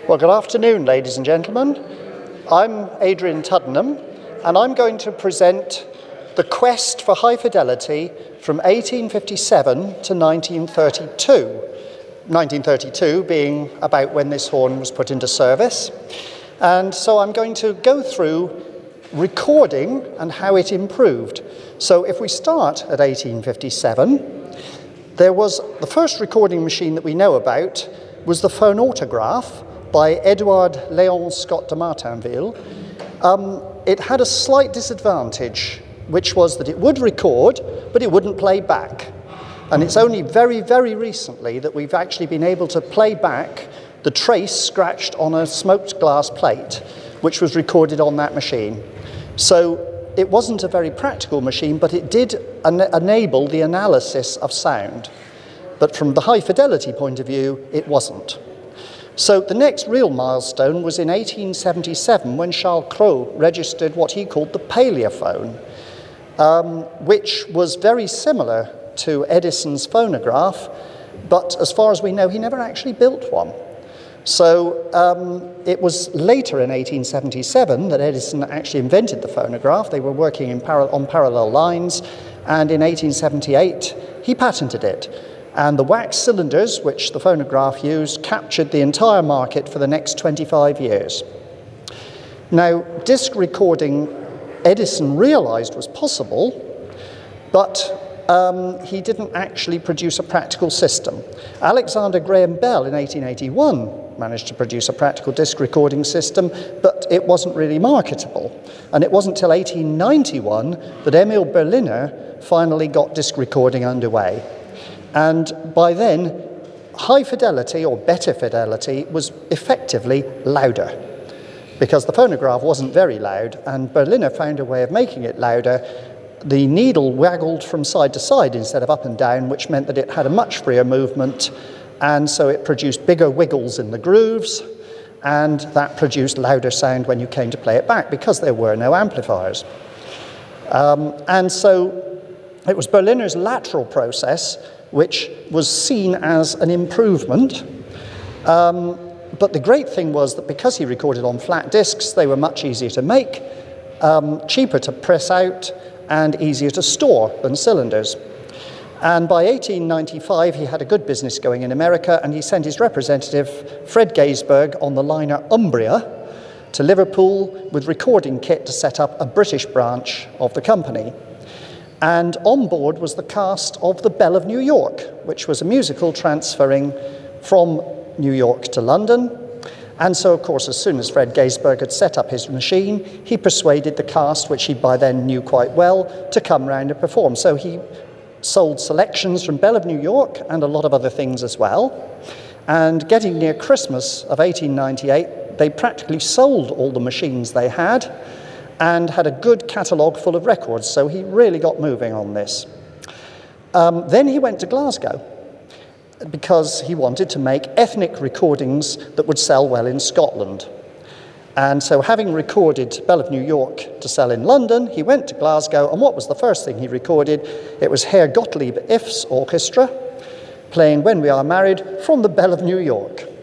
Well, good afternoon, ladies and gentlemen. I'm Adrian Tuddenham, and I'm going to present the quest for high fidelity from 1857 to 1932. 1932 being about when this horn was put into service. And so I'm going to go through recording and how it improved. So if we start at 1857, there was the first recording machine that we know about was the phonautograph by Edouard Léon Scott de Martinville. It had a slight disadvantage, which was that it would record, but it wouldn't play back. And it's only very, very recently that we've actually been able to play back the trace scratched on a smoked glass plate, which was recorded on that machine. So it wasn't a very practical machine, but it did enable the analysis of sound. But from the high fidelity point of view, it wasn't. So the next real milestone was in 1877 when Charles Cros registered what he called the Paleophone, which was very similar to Edison's phonograph, but as far as we know, he never actually built one. So it was later in 1877 that Edison actually invented the phonograph. They were working on parallel lines, and in 1878 he patented it. And the wax cylinders, which the phonograph used, captured the entire market for the next 25 years. Now, disc recording, Edison realized was possible, but he didn't actually produce a practical system. Alexander Graham Bell in 1881 managed to produce a practical disc recording system, but it wasn't really marketable. And it wasn't until 1891 that Emil Berliner finally got disc recording underway. And by then, high fidelity or better fidelity was effectively louder, because the phonograph wasn't very loud, and Berliner found a way of making it louder. The needle waggled from side to side instead of up and down, which meant that it had a much freer movement, and so it produced bigger wiggles in the grooves, and that produced louder sound when you came to play it back, because there were no amplifiers. And so it was Berliner's lateral process which was seen as an improvement. But the great thing was that because he recorded on flat discs, they were much easier to make, cheaper to press out, and easier to store than cylinders. And by 1895, he had a good business going in America, and he sent his representative, Fred Gaisberg, on the liner Umbria to Liverpool with recording kit to set up a British branch of the company. And on board was the cast of The Belle of New York, which was a musical transferring from New York to London. And so, of course, as soon as Fred Gaisberg had set up his machine, he persuaded the cast, which he by then knew quite well, to come round and perform. So he sold selections from Belle of New York and a lot of other things as well. And getting near Christmas of 1898, they practically sold all the machines they had, and had a good catalogue full of records, so he really got moving on this. Then he went to Glasgow, because he wanted to make ethnic recordings that would sell well in Scotland. And so having recorded Belle of New York to sell in London, he went to Glasgow, and what was the first thing he recorded? It was Herr Gottlieb Iff's orchestra, playing When We Are Married from the Belle of New York.